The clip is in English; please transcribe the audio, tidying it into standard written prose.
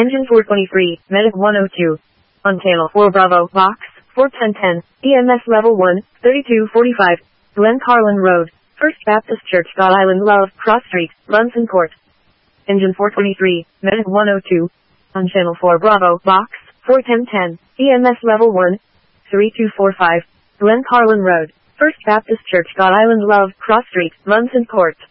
Engine 423, Medic 102. On channel 4 Bravo, Box 41010, EMS Level 1, 3245, Glen Carlin Road, First Baptist Church, God Island Love, Cross Street, Brunson Court. Engine 423, Medic 102. On channel 4 Bravo, Box 41010, EMS Level 1, 3245, Glen Carlin Road, First Baptist Church, God Island Love, Cross Street, Brunson Court.